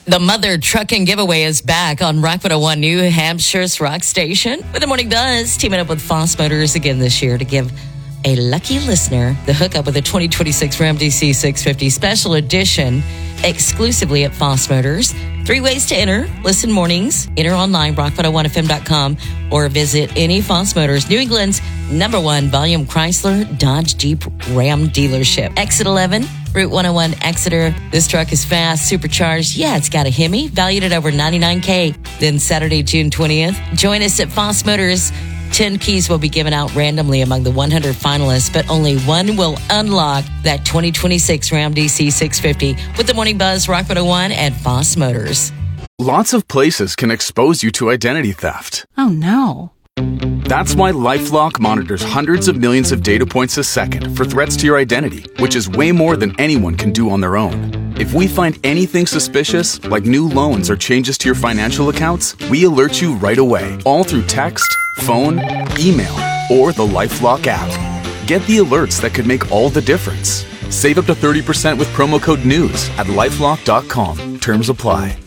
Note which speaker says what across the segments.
Speaker 1: The Mother Trucking Giveaway is back on Rock 101, New Hampshire's rock station. With the Morning Buzz, teaming up with Foss Motors again this year to give a lucky listener the hookup with a 2026 Ram DC 650 Special Edition exclusively at Foss Motors. 3 ways to enter. Listen mornings, enter online, rock101fm.com, or visit any Foss Motors, New England's #1 volume Chrysler, Dodge, Jeep, Ram dealership. Exit 11, Route 101 Exeter. This truck is fast, supercharged. Yeah, it's got a Hemi, valued at over $99K. Then Saturday, June 20th, join us at Foss Motors. 10 keys will be given out randomly among the 100 finalists, but only one will unlock that 2026 Ram DC 650 with the Morning Buzz, Rock 101 at Foss Motors.
Speaker 2: Lots of places can expose you to identity theft.
Speaker 3: Oh, no.
Speaker 2: That's why LifeLock monitors hundreds of millions of data points a second for threats to your identity, which is way more than anyone can do on their own. If we find anything suspicious, like new loans or changes to your financial accounts, we alert you right away, all through text, phone, email, or the LifeLock app. Get the alerts that could make all the difference. Save up to 30% with promo code NEWS at LifeLock.com. Terms apply.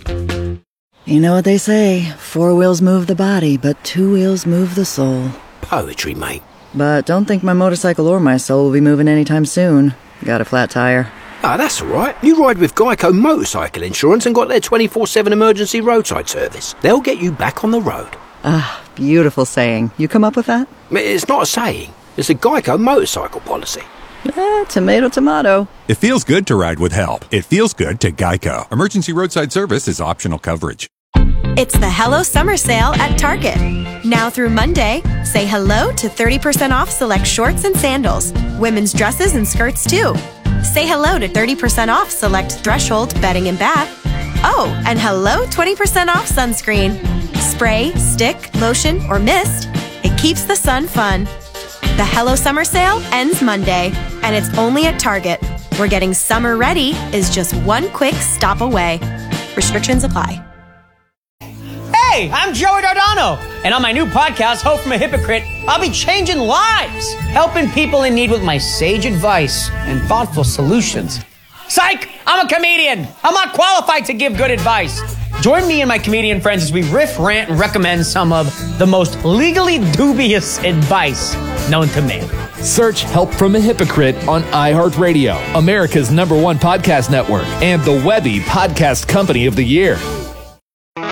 Speaker 4: You know what they say, 4 wheels move the body, but 2 wheels move the soul.
Speaker 5: Poetry, mate.
Speaker 4: But don't think my motorcycle or my soul will be moving anytime soon. Got a flat tire.
Speaker 5: Ah, that's all right. You ride with Geico Motorcycle Insurance and got their 24/7 emergency roadside service. They'll get you back on the road.
Speaker 4: Ah, beautiful saying. You come up with that?
Speaker 5: It's not a saying. It's a Geico motorcycle policy.
Speaker 4: Tomato, tomato.
Speaker 6: It feels good to ride with help. It feels good to Geico. Emergency roadside service is optional coverage.
Speaker 7: It's the Hello Summer Sale at Target. Now through Monday, say hello to 30% off select shorts and sandals. Women's dresses and skirts too. Say hello to 30% off select Threshold bedding and bath. Oh, and hello 20% off sunscreen. Spray, stick, lotion, or mist. It keeps the sun fun. The Hello Summer Sale ends Monday, and it's only at Target, where getting summer ready is just one quick stop away. Restrictions apply.
Speaker 8: Hey, I'm Joey Dardano, and on my new podcast, Hope from a Hypocrite, I'll be changing lives, helping people in need with my sage advice and thoughtful solutions. Psych! I'm a comedian. I'm not qualified to give good advice. Join me and my comedian friends as we riff, rant, and recommend some of the most legally dubious advice known to man.
Speaker 9: Search Help from a Hypocrite on iHeartRadio, America's #1 podcast network, and the Webby Podcast Company of the Year.